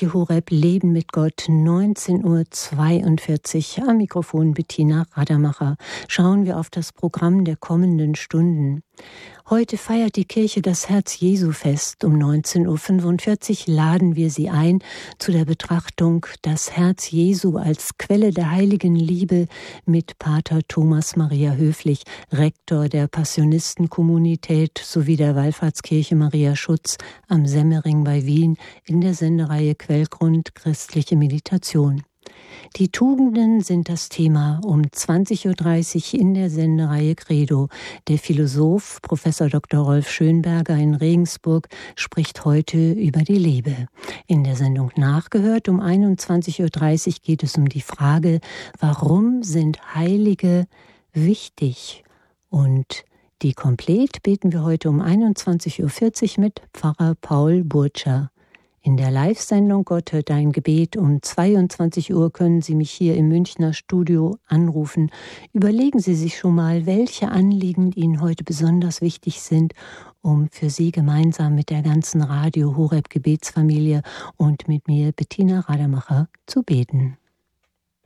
Radio Horeb Leben mit Gott, 19:42 Uhr. Am Mikrofon Bettina Radermacher. Schauen wir auf das Programm der kommenden Stunden. Heute feiert die Kirche das Herz-Jesu-Fest. Um 19:45 Uhr laden wir Sie ein zu der Betrachtung Das Herz Jesu als Quelle der heiligen Liebe mit Pater Thomas Maria Höflich, Rektor der Passionistenkommunität sowie der Wallfahrtskirche Maria Schutz am Semmering bei Wien in der Sendereihe Quellgrund Christliche Meditation. Die Tugenden sind das Thema um 20:30 Uhr in der Sendereihe Credo. Der Philosoph Prof. Dr. Rolf Schönberger in Regensburg spricht heute über die Liebe. In der Sendung Nachgehört um 21:30 Uhr geht es um die Frage, warum sind Heilige wichtig? Und die Komplett beten wir heute um 21:40 Uhr mit Pfarrer Paul Burtscher. In der Live-Sendung Gott hört dein Gebet um 22 Uhr können Sie mich hier im Münchner Studio anrufen. Überlegen Sie sich schon mal, welche Anliegen Ihnen heute besonders wichtig sind, um für Sie gemeinsam mit der ganzen Radio Horeb Gebetsfamilie und mit mir, Bettina Radermacher, zu beten.